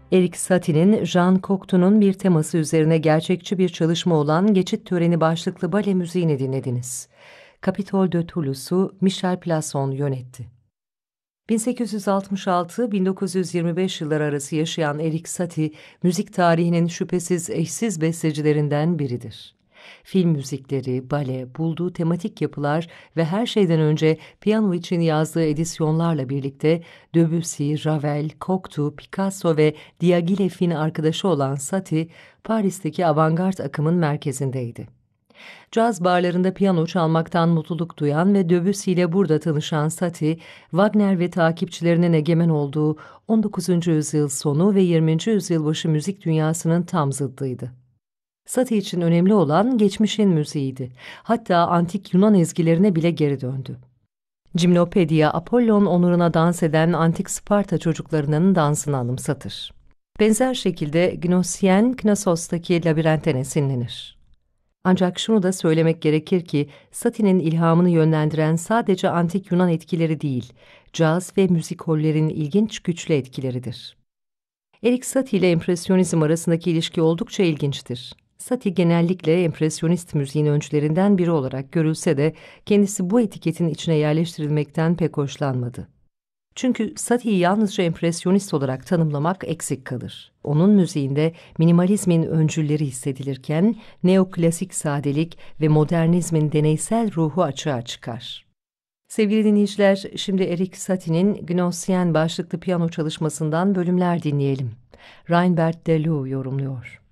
Erik Satie'nin Jean Cocteau'nun bir teması üzerine gerçekçi bir çalışma olan Geçit Töreni başlıklı bale müziğini dinlediniz. Capitole de Toulouse'u Michel Plasson yönetti. 1866-1925 yılları arası yaşayan Erik Satie, müzik tarihinin şüphesiz eşsiz bestecilerinden biridir. Film müzikleri, bale, bulduğu tematik yapılar ve her şeyden önce piyano için yazdığı edisyonlarla birlikte Debussy, Ravel, Cocteau, Picasso ve Diaghilev'in arkadaşı olan Satie, Paris'teki avantgard akımın merkezindeydi. Caz barlarında piyano çalmaktan mutluluk duyan ve Debussy ile burada tanışan Satie, Wagner ve takipçilerinin egemen olduğu 19. yüzyıl sonu ve 20. yüzyıl başı müzik dünyasının tam zıddıydı. Satie için önemli olan geçmişin müziğiydi. Hatta antik Yunan ezgilerine bile geri döndü. Gymnopedia, Apollon onuruna dans eden antik Sparta çocuklarının dansını anımsatır. Benzer şekilde Gnossien, Knassos'taki labirentten esinlenir. Ancak şunu da söylemek gerekir ki Satie'nin ilhamını yönlendiren sadece antik Yunan etkileri değil, caz ve müzikollerin ilginç güçlü etkileridir. Erik Satie ile empresyonizm arasındaki ilişki oldukça ilginçtir. Satie genellikle empresyonist müziğin öncülerinden biri olarak görülse de kendisi bu etiketin içine yerleştirilmekten pek hoşlanmadı. Çünkü Satie'yi yalnızca empresyonist olarak tanımlamak eksik kalır. Onun müziğinde minimalizmin öncülleri hissedilirken neoklasik sadelik ve modernizmin deneysel ruhu açığa çıkar. Sevgili dinleyiciler, şimdi Erik Satie'nin Gnossien başlıklı piyano çalışmasından bölümler dinleyelim. Reinbert Deleu yorumluyor.